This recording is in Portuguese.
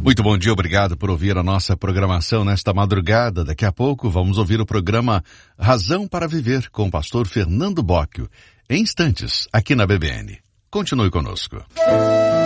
Muito bom dia, obrigado por ouvir a nossa programação nesta madrugada. Daqui a pouco vamos ouvir o programa Razão para Viver com o pastor Fernando Bocchio. Em instantes, aqui na BBN. Continue conosco.